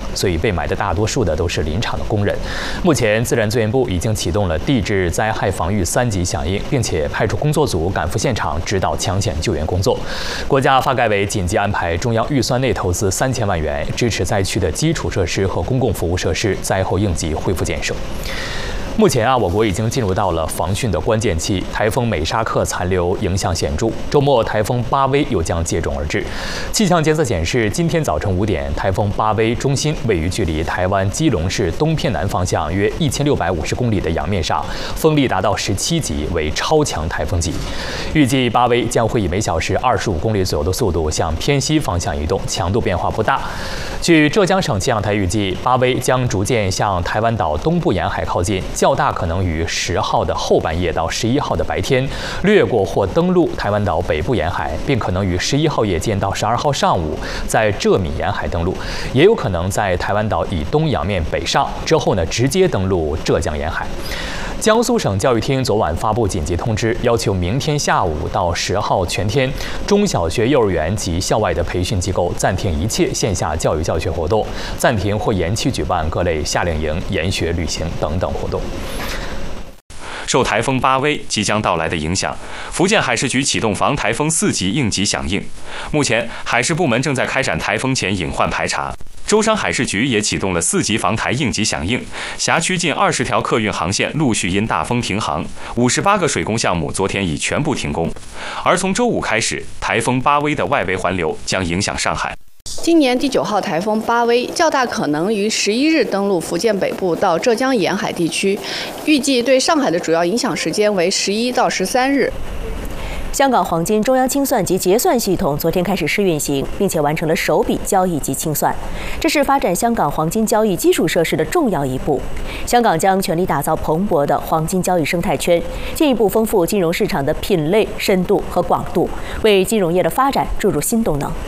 所以被埋的大多数的都是林场的工人。目前，自然资源部已经启动了地质灾害防御3级响应，并且派出工作组赶赴现场指导抢险救援工作。国家发改委紧急安排中央预算内投资3000万元，支持灾区的基础设施和公共服务设施灾后应急恢复建设。目前我国已经进入到了防汛的关键期，台风美沙克残留影响显著。周末，台风巴威又将接踵而至。气象监测显示，今天早晨5点，台风巴威中心位于距离台湾基隆市东偏南方向约1650公里的洋面上，风力达到17级，为超强台风级。预计巴威将会以每小时25公里左右的速度向偏西方向移动，强度变化不大。据浙江省气象台预计，巴威将逐渐向台湾岛东部沿海靠近，较大可能于10号的后半夜到11号的白天掠过或登陆台湾岛北部沿海，并可能于11号夜间到12号上午在浙闽沿海登陆，也有可能在台湾岛以东洋面北上之后直接登陆浙江沿海。江苏省教育厅昨晚发布紧急通知，要求明天下午到10号全天，中小学、幼儿园及校外的培训机构暂停一切线下教育教学活动，暂停或延期举办各类夏令营、研学、旅行等等活动。 受台风巴威即将到来的影响，福建海事局启动防台风4级应急响应。目前，海事部门正在开展台风前隐患排查。舟山海事局也启动了4级防台应急响应，辖区近20条客运航线陆续因大风停航，58个水工项目昨天已全部停工。而从周五开始，台风巴威的外围环流将影响上海。 今年第9号台风巴威较大可能于11日登陆福建北部到浙江沿海地区，预计对上海的主要影响时间为11到13日。 香港黄金中央清算及结算系统昨天开始试运行，并且完成了首笔交易及清算，这是发展香港黄金交易基础设施的重要一步。香港将全力打造蓬勃的黄金交易生态圈，进一步丰富金融市场的品类、深度和广度，为金融业的发展注入新动能。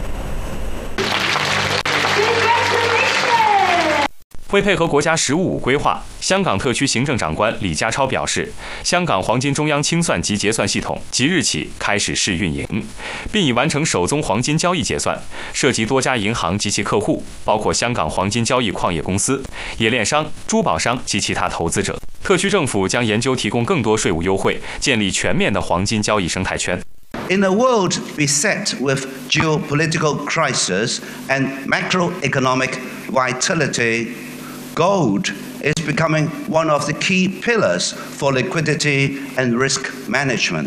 为配合国家“十五五”规划，香港特区行政长官李家超表示，香港黄金中央清算及结算系统即日起开始试运营，并已完成首宗黄金交易结算，涉及多家银行及其客户，包括香港黄金交易矿业公司、冶炼商、珠宝商及其他投资者。特区政府将研究提供更多税务优惠，建立全面的黄金交易生态圈。 In a world beset with geopolitical crisis and macroeconomic volatility, gold is becoming one of the key pillars for liquidity and risk management.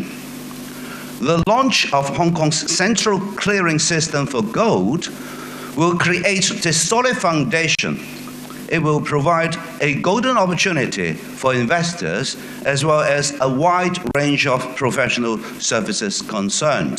The launch of Hong Kong's central clearing system for gold will create this solid foundation. It will provide a golden opportunity for investors as well as a wide range of professional services concerned.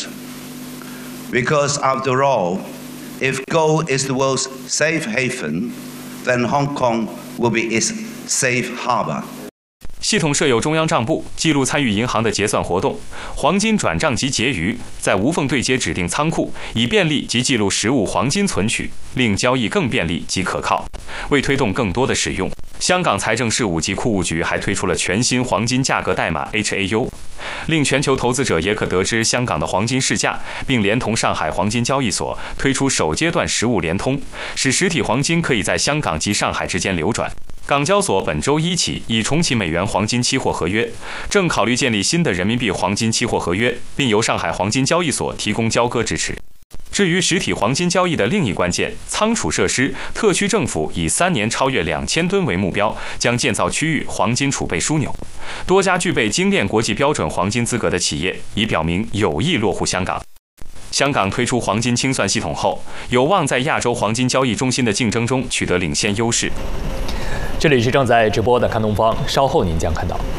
Because after all, if gold is the world's safe haven, then Hong Kong will be its safe harbor. 系统设有中央账簿，记录参与银行的结算活动，黄金转账及结余在无缝对接指定仓库，以便利及记录实物黄金存取，令交易更便利及可靠。为推动更多的使用，香港财政事务及库务局还推出了全新黄金价格代码 HAU， 令全球投资者也可得知香港的黄金市价，并连同上海黄金交易所推出首阶段实物联通，使实体黄金可以在香港及上海之间流转。港交所本周1起已重启美元黄金期货合约，正考虑建立新的人民币黄金期货合约，并由上海黄金交易所提供交割支持。至于实体黄金交易的另一关键仓储设施，特区政府以3年超越2000吨为目标，将建造区域黄金储备枢纽。多家具备精炼国际标准黄金资格的企业已表明有意落户香港。香港推出黄金清算系统后，有望在亚洲黄金交易中心的竞争中取得领先优势。 这里是正在直播的看东方，稍后您将看到。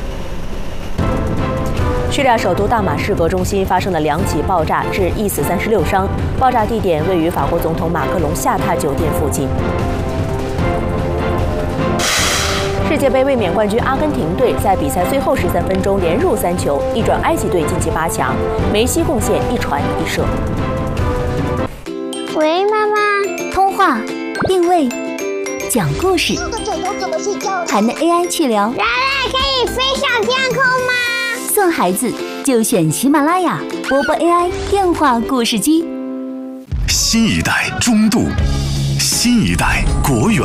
叙利亚首都大马士革中心发生了2起爆炸，致1死36伤。爆炸地点位于法国总统马克龙下榻酒店附近。世界杯卫冕冠军阿根廷队在比赛最后13分钟连入3球，逆转埃及队晋级8强。梅西贡献1传1射。 喂，妈妈。 通话、定位、讲故事， 这个枕头怎么睡觉？ 还能 AI 去聊。 人类可以飞上天空吗？ 送孩子就选喜马拉雅波波 AI 电话故事机。 新一代中度，新一代国元。